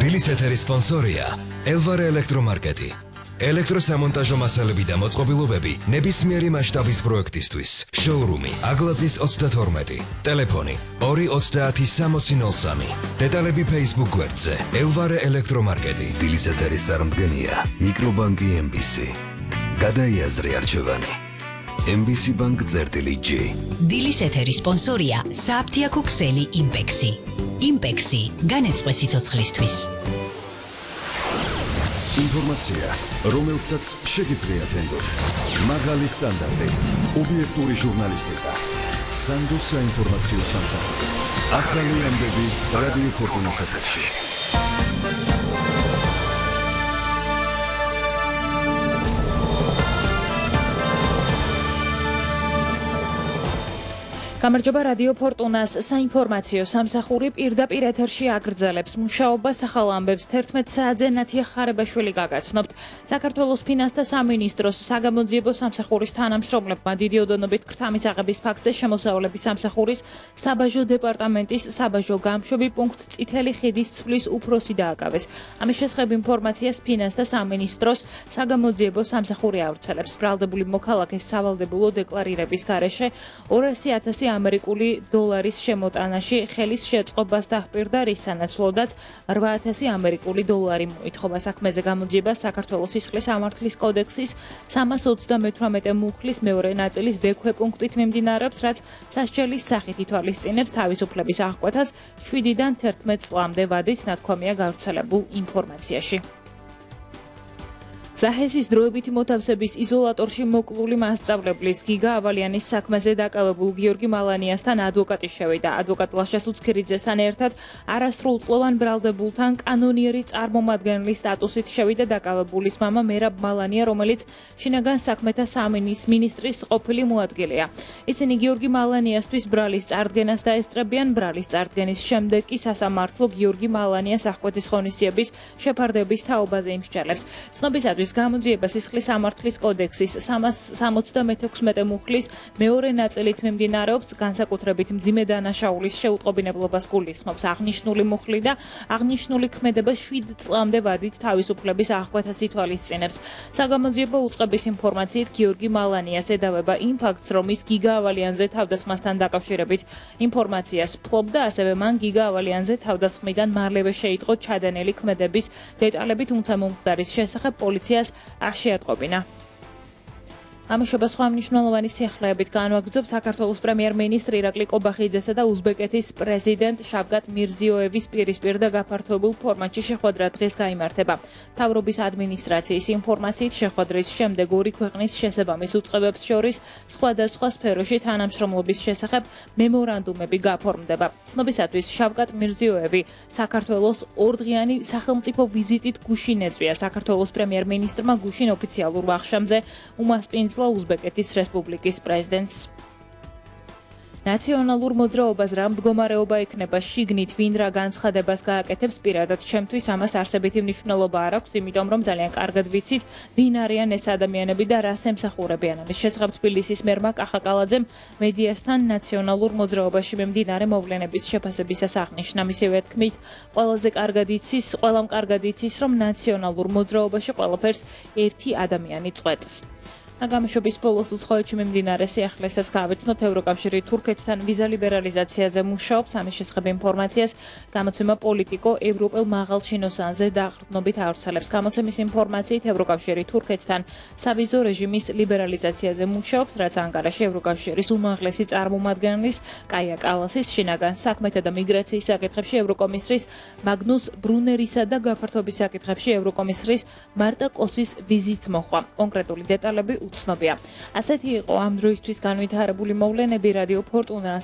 დილის ეთერის სპონსორია ელვარე ელექტრომარკეტი. ელექტროსამონტაჟო მასალები და მოწყობილობები ნებისმიერი მასშტაბის პროექტისთვის. შოურუმი აგლაძის 32. ტელეფონი 230-6003. დეტალები Facebook გვერდზე ელვარე ელექტრომარკეტი. დილის ეთერის წარმდგენია მიკრობანკი MBC. გადაიაზრე არჩევანი. MBC Bank წერტილი-G. დილის ეთერის სპონსორია საფთიაქო ქსელი იმპექსი. იმპექსი განეწყვე სიცოცხლისთვის. ინფორმაცია, რომელსაც შეგიძლიათ ენდოთ. მაღალი სტანდარტი, ობიექტური ჟურნალისტიკა. სანდოს საინფორმაციო სამსახური. ახალი ამბები რადიო ფორტუნას ეთერში. გამარჯობა რადიო ფორტუნას საინფორმაციო სამსახური პირდაპირ ეთერში აგრძელებს მუშაობას ახალ ამბებს 11 საათზე ნათია ხარებაშვილი გაგაცნობთ. საქართველოს ფინანსთა სამინისტროს საგამოძიებო სამსახურის თანამშრომლებმა დიდი ოდენობით ქრთამის აღების ფაქტზე შემოსავლების სამსახურის საბაჟო დეპარტამენტის საბაჟო გამშვები პუნქტ წითელი ხიდის ცვლის უფროსი დააკავეს. ამის შესახებ ინფორმაციას ფინანსთა სამინისტროს საგამოძიებო სამსახური ავრცელებს. ბრალდებული მოქალაქეს სავალდებულო დეკლარირების გარეშე 200,000 ამერიკული დოლარის შემოტანაში ხელის შეწყობას დაჰპირდა, რის სანაცვლოდაც 8,000 ამერიკული დოლარი მოითხოვა. საქმეზე გამოძიება საქართველოს სისხლის სამართლის კოდექსის 328 მუხლის მეორე ნაწილის ბ-ქვე პუნქტით მიმდინარეობს, რაც სასჯელის სახით ითვალისწინებს თავისუფლების აღკვეთას 7-დან 11 წლამდე ვადით, ნათქვამია გავრცელებულ ინფორმაციაში. ზაჰესის დროებითი მოთავსების იზოლატორში მოკლული მასწავლებლის გიგა ავალიანის საქმეზე დაკავებულ გიორგი მალანიასთან ადვოკატი შევიდა. ადვოკატ ლაშა სუცქირიძესთან ერთად არასრულწლოვან ბრალდებულთან კანონიერი წარმომადგენლის სტატუსით შევიდა დაკავებულის მამა მერაბ მალანია, რომელიც შინაგან საქმეთა სამინისტრის ყოფილი მოადგილეა. ისინი გიორგი მალანიასთვის ბრალის წარდგენას დაესწრებიან. ბრალის წარდგენის შემდეგ კი სასამართლო გიორგი მალანიას აღკვეთის ღონისძიების შეფარდების თაობაზე იმსჯელებს. ცნობისათვის გამოძიება სისხლის სამართლის კოდექსის 376 მუხლის მეორე ნაწილით მიმდინარეობს, განსაკუთრებით მძიმე დანაშაულის შეუტყობინებლობას გულისხმობს. აღნიშნული მუხლი და აღნიშნული ქმედება 7 წლამდე ვადით თავისუფლების აღკვეთას ითვალისწინებს. საგამოძიებო უწყების ინფორმაციით გიორგი მალანიას ედავება იმ ფაქტს, რომ ის გიგა ავალიანზე თავდასხმასთან დაკავშირებით ინფორმაციას ფლობდა, ასევე მან გიგა ავალიანზე თავდასხმიდან მალევე შეიტყო ჩადენილი ქმედების დეტალები, თუმცა მომხდარის შესახებ პოლიციას არ შეატყობინა. ამუშობა სხვა მნიშვნელოვანი სიახლეებით განვაგრძობ საქართველოს პრემიერ-მინისტრი ირაკლი კობახიძესა და უზბეკეთის პრეზიდენტ შავკატ მირზიოევის პირისპირ და გაფართოებულ ფორმატში შეხვედრა დღეს გაიმართება. მთავრობის ადმინისტრაციის ინფორმაციით შეხვედრის შემდეგ ორი ქვეყნის შესაბამის უწყებებს შორის სხვადასხვა სფეროში თანამშრომლობის შესახებ მემორანდუმები გაფორმდება. ცნობისათვის შავკატ მირზიოევი საქართველოს ორდღიანი სახელმწიფო ვიზიტით გუშინ ეწვია. საქართველოს პრემიერ-მინისტრმა გუშინ ოფიციალურ ვახშამზე უმასპინძლა უზბეკეთის რესპუბლიკის პრეზიდენტს. ნაციონალურ მოძრაობას რა მდგომარეობა ექნება შიგნით, ვინ რა განცხადებას გააკეთებს, პირადად ჩემთვის ამას არსებითი მნიშვნელობა არ აქვს, იმიტომ რომ ძალიან კარგად ვიცით, ვინ არიან ეს ადამიანები და რას ემსახურებიან. ამის შესახებ თბილისის მერმა კახა კალაძემ მედიასთან ნაციონალურ მოძრაობაში მიმდინარე მოვლენების შეფასებისას აღნიშნა. მისივე თქმით, ყველამ კარგად იცის, რომ ნაციონალურ მოძრაობაში ყველაფერს ერთი ადამიანი წყვეტს. გამშვების ბოლოს უცხოეთში მიმდინარე სიახლესაც გავეცნოთ. ევროკავშირი თურქეთთან ვიზა ლიბერალიზაციაზე მუშაობს. ამის შესახებ ინფორმაციას გამოცემა პოლიტიკო ევროპელ მაღალჩინოსანზე დაყრდნობით ავრცელებს. გამოცემის ინფორმაციით ევროკავშირი თურქეთთან სავიზო რეჟიმის ლიბერალიზაციაზე მუშაობს, რაც ანკარაში ევროკავშირის უმაღლესი წარმომადგენლის კაია კალასის, შინაგან საქმეთა და მიგრაციის საკითხებში ევროკომისრის მაგნუს ბრუნერისა და გაფართოების საკითხებში ევროკომისრის მარტა კოსის ვიზიტს მოჰყვა. კონკრეტული დეტალები უცნობია. ასეთი იყო ამ დროისთვის განვითარებული მოვლენები. რადიო ფორტუნა